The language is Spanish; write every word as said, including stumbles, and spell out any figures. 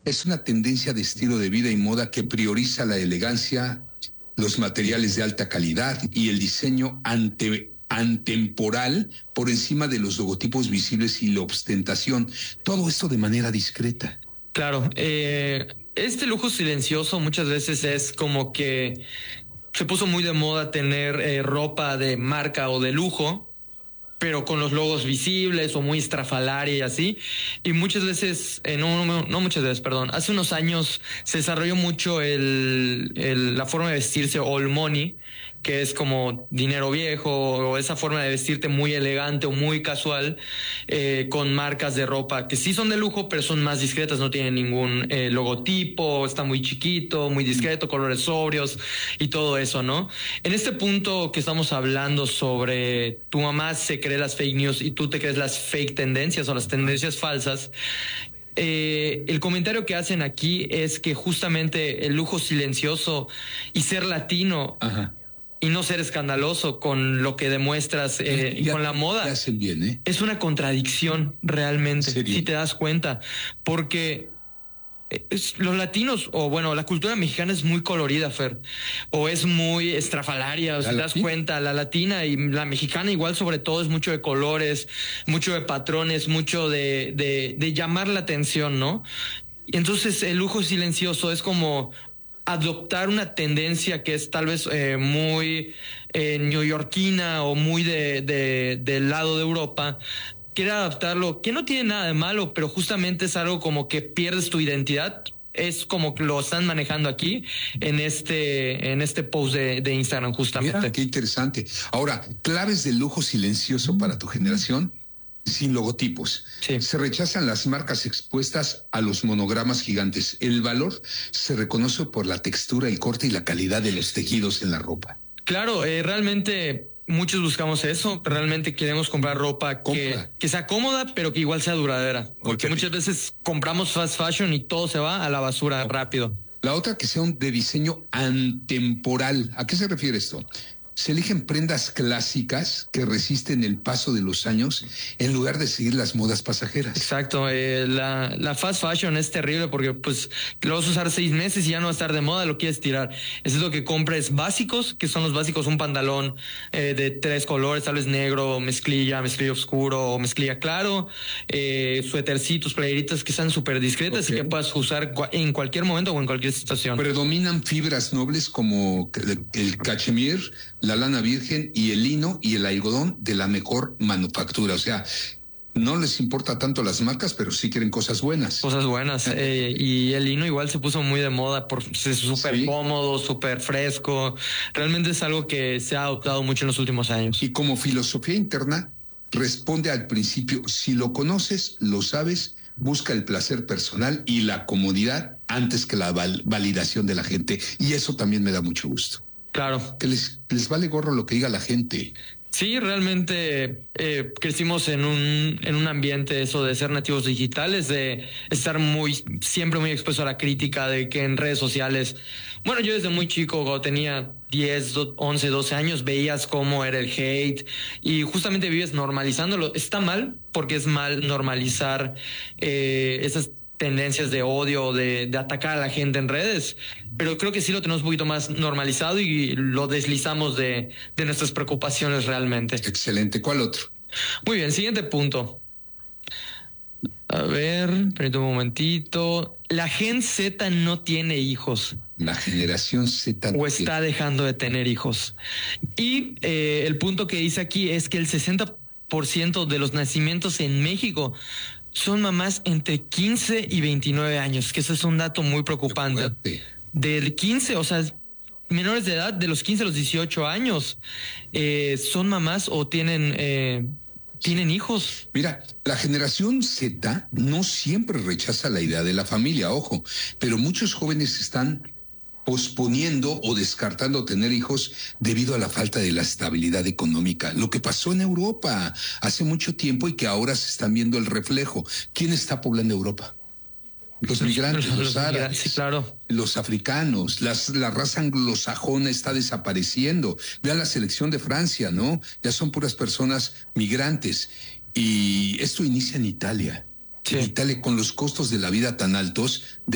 Es una tendencia de estilo de vida y moda que prioriza la elegancia, los materiales de alta calidad y el diseño ante, antemporal por encima de los logotipos visibles y la ostentación. Todo esto de manera discreta. Claro, eh, este lujo silencioso muchas veces es como que se puso muy de moda tener eh, ropa de marca o de lujo, pero con los logos visibles o muy estrafalaria y así. Y muchas veces, eh, no, no, no muchas veces, perdón, hace unos años se desarrolló mucho el, el, la forma de vestirse old money, que es como dinero viejo, o esa forma de vestirte muy elegante o muy casual, eh, con marcas de ropa que sí son de lujo, pero son más discretas, no tienen ningún eh, logotipo, está muy chiquito, muy discreto, colores sobrios y todo eso, ¿no? En este punto que estamos hablando sobre tu mamá se cree las fake news y tú te crees las fake tendencias o las tendencias falsas, Eh, el comentario que hacen aquí es que justamente el lujo silencioso y ser latino, ajá, y no ser escandaloso con lo que demuestras eh, ya, con la moda, hacen bien, ¿eh? Es una contradicción realmente, si te das cuenta, porque es, los latinos, o bueno, la cultura mexicana es muy colorida, Fer, o es muy estrafalaria, o si te das cuenta, la latina y la mexicana igual, sobre todo es mucho de colores, mucho de patrones, mucho de, de, de llamar la atención, ¿no? Y entonces el lujo silencioso es como adoptar una tendencia que es tal vez eh, muy eh, neoyorquina o muy de, de, del lado de Europa. Quiere adaptarlo, que no tiene nada de malo, pero justamente es algo como que pierdes tu identidad. Es como que lo están manejando aquí en este en este post de, de Instagram, justamente. Mira, qué interesante. Ahora, claves del lujo silencioso para tu generación, sin logotipos. Sí. Se rechazan las marcas expuestas a los monogramas gigantes. El valor se reconoce por la textura, el corte y la calidad de los tejidos en la ropa. Claro, eh, realmente muchos buscamos eso. Realmente queremos comprar ropa que, que sea cómoda, pero que igual sea duradera. Porque okay, muchas veces compramos fast fashion y todo se va a la basura okay, rápido. La otra, que sea un de diseño antemporal. ¿A qué se refiere esto? Se eligen prendas clásicas que resisten el paso de los años en lugar de seguir las modas pasajeras. Exacto, eh, la, la fast fashion es terrible porque pues lo vas a usar seis meses y ya no va a estar de moda, lo quieres tirar. Eso es lo que compres básicos, que son los básicos, un pantalón eh, de tres colores, tal vez negro, mezclilla, mezclilla oscuro o mezclilla claro, eh, suétercitos, playeritas que sean súper discretas okay, y que puedas usar en cualquier momento o en cualquier situación. Predominan fibras nobles como el, el cachemir, la lana virgen y el lino y el algodón de la mejor manufactura. O sea, no les importa tanto las marcas, pero sí quieren cosas buenas. Cosas buenas. eh, y el lino igual se puso muy de moda por ser súper sí, cómodo, súper fresco. Realmente es algo que se ha adoptado mucho en los últimos años. Y como filosofía interna, responde al principio: si lo conoces, lo sabes, busca el placer personal y la comodidad antes que la val- validación de la gente. Y eso también me da mucho gusto. Claro. Que les, les vale gorro lo que diga la gente. Sí, realmente eh, crecimos en un en un ambiente eso de ser nativos digitales, de estar muy siempre muy expuesto a la crítica, de que en redes sociales, bueno, yo desde muy chico, cuando tenía diez, once, doce años, veías cómo era el hate y justamente vives normalizándolo. Está mal, porque es mal normalizar eh, esas tendencias de odio, de, de atacar a la gente en redes, pero creo que sí lo tenemos un poquito más normalizado y lo deslizamos de, de nuestras preocupaciones realmente. Excelente. ¿Cuál otro? Muy bien, siguiente punto. A ver, permítame un momentito. La Gen Z no tiene hijos. La generación Z. O está dejando de tener hijos. Y eh, el punto que dice aquí es que el sesenta por ciento de los nacimientos en México son mamás entre quince y veintinueve años, que eso es un dato muy preocupante. Del quince, o sea, menores de edad, de los quince a los dieciocho años, eh, son mamás o tienen, eh, tienen hijos. Mira, la generación Z no siempre rechaza la idea de la familia, ojo, pero muchos jóvenes están posponiendo o descartando tener hijos debido a la falta de la estabilidad económica. Lo que pasó en Europa hace mucho tiempo y que ahora se están viendo el reflejo. ¿Quién está poblando Europa? Los migrantes, los, los árabes, sí, claro, los africanos, las, la raza anglosajona está desapareciendo. Vean la selección de Francia, ¿no? Ya son puras personas migrantes. Y esto inicia en Italia. Sí. En Italia, con los costos de la vida tan altos,